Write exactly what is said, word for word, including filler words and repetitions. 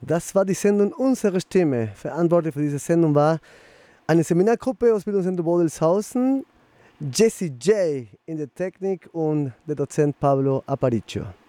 Das war die Sendung Unsere Stimme. Verantwortlich für diese Sendung war eine Seminargruppe aus Bildungszentrum Bodelshausen, Jesse J. in der Technik und der Dozent Pablo Aparicio.